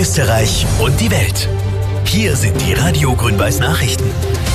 Österreich und die Welt. Hier sind die Radio Grün-Weiß Nachrichten.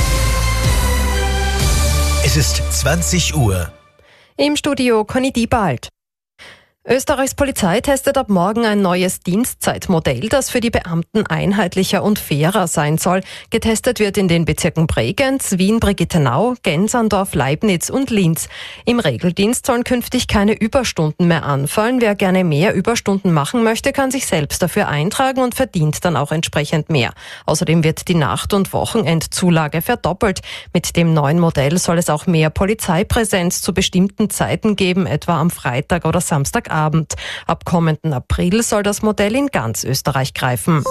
Es ist 20 Uhr. Im Studio Conny Diebald. Österreichs Polizei testet ab morgen ein neues Dienstzeitmodell, das für die Beamten einheitlicher und fairer sein soll. Getestet wird in den Bezirken Bregenz, Wien, Brigittenau, Genserndorf, Leibniz und Linz. Im Regeldienst sollen künftig keine Überstunden mehr anfallen. Wer gerne mehr Überstunden machen möchte, kann sich selbst dafür eintragen und verdient dann auch entsprechend mehr. Außerdem wird die Nacht- und Wochenendzulage verdoppelt. Mit dem neuen Modell soll es auch mehr Polizeipräsenz zu bestimmten Zeiten geben, etwa am Freitag oder Samstagabend. Ab kommenden April soll das Modell in ganz Österreich greifen.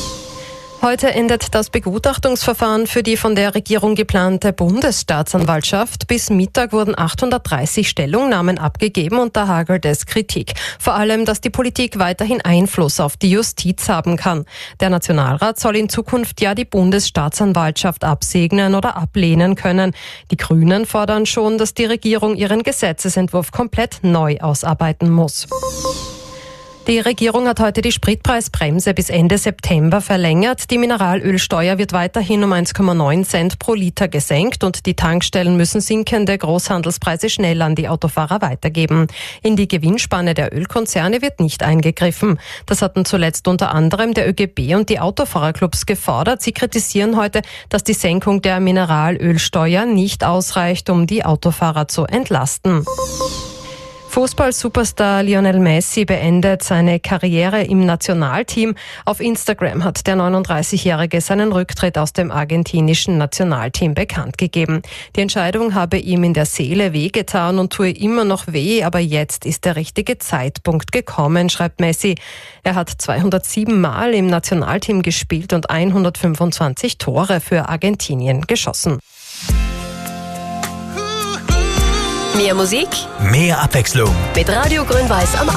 Heute endet das Begutachtungsverfahren für die von der Regierung geplante Bundesstaatsanwaltschaft. Bis Mittag wurden 830 Stellungnahmen abgegeben und da hagelt es Kritik. Vor allem, dass die Politik weiterhin Einfluss auf die Justiz haben kann. Der Nationalrat soll in Zukunft ja die Bundesstaatsanwaltschaft absegnen oder ablehnen können. Die Grünen fordern schon, dass die Regierung ihren Gesetzesentwurf komplett neu ausarbeiten muss. Die Regierung hat heute die Spritpreisbremse bis Ende September verlängert. Die Mineralölsteuer wird weiterhin um 1,9 Cent pro Liter gesenkt und die Tankstellen müssen sinkende Großhandelspreise schnell an die Autofahrer weitergeben. In die Gewinnspanne der Ölkonzerne wird nicht eingegriffen. Das hatten zuletzt unter anderem der ÖGB und die Autofahrerclubs gefordert. Sie kritisieren heute, dass die Senkung der Mineralölsteuer nicht ausreicht, um die Autofahrer zu entlasten. Fußball-Superstar Lionel Messi beendet seine Karriere im Nationalteam. Auf Instagram hat der 39-Jährige seinen Rücktritt aus dem argentinischen Nationalteam bekannt gegeben. Die Entscheidung habe ihm in der Seele wehgetan und tue immer noch weh, aber jetzt ist der richtige Zeitpunkt gekommen, schreibt Messi. Er hat 207 Mal im Nationalteam gespielt und 125 Tore für Argentinien geschossen. Mehr Musik, Mehr Abwechslung. mit Radio Grün-Weiß am